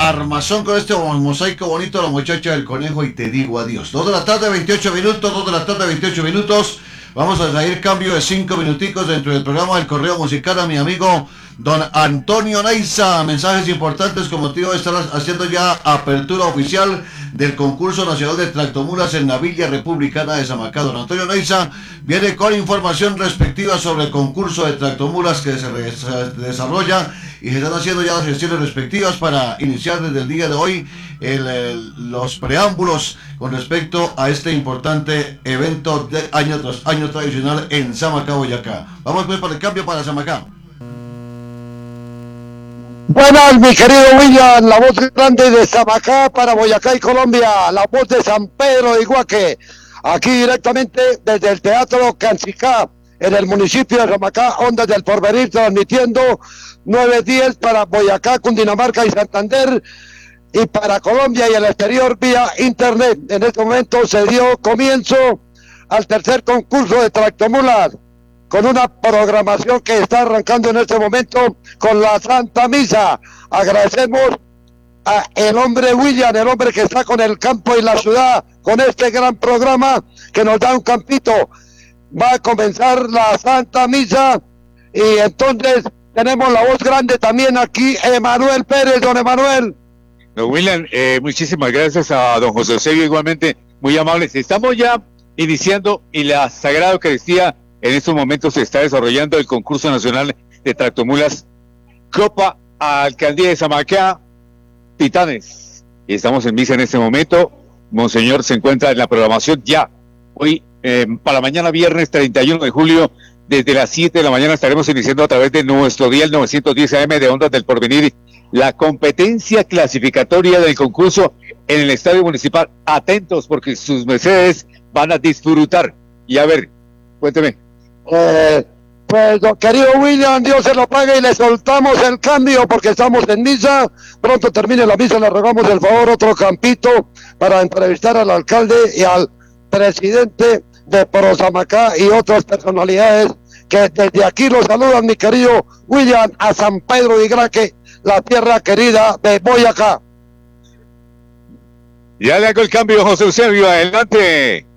armazón con este mosaico bonito, la muchacha del conejo, y te digo adiós. 2 de la tarde, 28 minutos, 2 de la tarde, 28 minutos. Vamos a salir cambio de 5 minuticos dentro del programa del Correo Musical a mi amigo don Antonio Neiza. Mensajes importantes con motivo de estar haciendo ya apertura oficial del concurso nacional de tractomulas en la Villa Republicana de Samacá. Don Antonio Neiza viene con información respectiva sobre el concurso de tractomulas que se desarrolla y se están haciendo ya las gestiones respectivas para iniciar desde el día de hoy los preámbulos con respecto a este importante evento de año tras año tradicional en Samacá, Boyacá. Vamos pues para el cambio para Samacá. Buenas, mi querido William, la voz grande de Samacá para Boyacá y Colombia, la voz de San Pedro de Iguaque, aquí directamente desde el Teatro Cancicá, en el municipio de Samacá, Ondas del Porvenir, transmitiendo 9:10 para Boyacá, Cundinamarca y Santander, y para Colombia y el exterior vía internet. En este momento se dio comienzo al tercer concurso de tractomulas, con una programación que está arrancando en este momento con la Santa Misa. Agradecemos a el hombre William, el hombre que está con el campo y la ciudad, con este gran programa que nos da un campito. Va a comenzar la Santa Misa y entonces tenemos la voz grande también aquí, Emanuel Pérez. Don Emanuel. Don William, muchísimas gracias a don José Eusebio, igualmente muy amables. Estamos ya iniciando y la Sagrada Eucaristía. En estos momentos se está desarrollando el concurso nacional de tractomulas Copa Alcaldía de Samacá Titanes. Y estamos en misa en este momento. Monseñor se encuentra en la programación ya. Hoy, para mañana viernes 31 de julio, desde las 7 de la mañana estaremos iniciando a través de nuestro dial 910 AM de Ondas del Porvenir la competencia clasificatoria del concurso en el Estadio Municipal. Atentos porque sus mercedes van a disfrutar. Y a ver, cuénteme. Pues querido William, Dios se lo pague y le soltamos el cambio porque estamos en misa. Pronto termine la misa, le rogamos el favor otro campito para entrevistar al alcalde y al presidente de Prosamacá y otras personalidades que desde aquí los saludan, mi querido William, a San Pedro de Iguaque, la tierra querida de Boyacá. Ya le hago el cambio, José Eusebio, adelante.